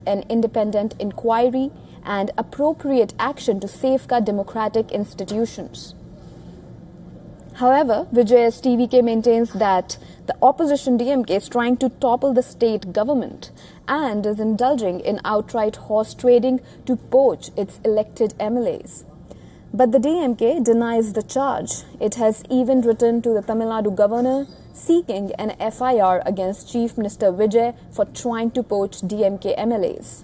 an independent inquiry and appropriate action to safeguard democratic institutions. However, Vijay's TVK maintains that the opposition DMK is trying to topple the state government and is indulging in outright horse trading to poach its elected MLAs. But the DMK denies the charge. It has even written to the Tamil Nadu governor seeking an FIR against Chief Minister Vijay for trying to poach DMK MLAs.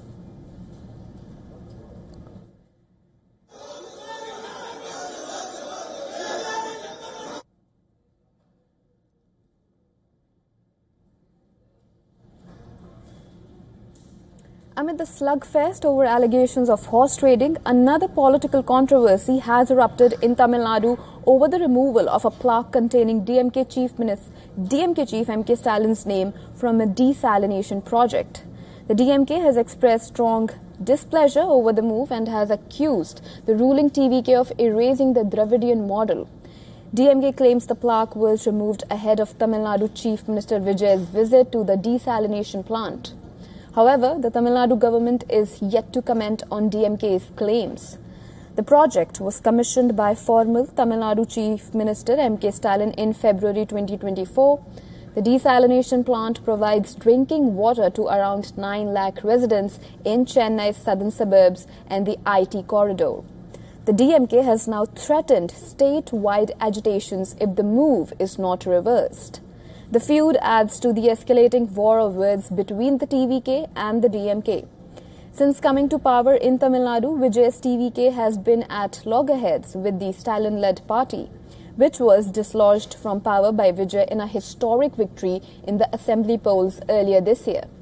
Amid the slugfest over allegations of horse trading, another political controversy has erupted in Tamil Nadu over the removal of a plaque containing DMK Chief M.K. Stalin's name from a desalination project. The DMK has expressed strong displeasure over the move and has accused the ruling TVK of erasing the Dravidian model. DMK claims the plaque was removed ahead of Tamil Nadu Chief Minister Vijay's visit to the desalination plant. However, the Tamil Nadu government is yet to comment on DMK's claims. The project was commissioned by former Tamil Nadu Chief Minister M.K. Stalin in February 2024. The desalination plant provides drinking water to around 9 lakh residents in Chennai's southern suburbs and the IT corridor. The DMK has now threatened statewide agitations if the move is not reversed. The feud adds to the escalating war of words between the TVK and the DMK. Since coming to power in Tamil Nadu, Vijay's TVK has been at loggerheads with the Stalin-led party, which was dislodged from power by Vijay in a historic victory in the assembly polls earlier this year.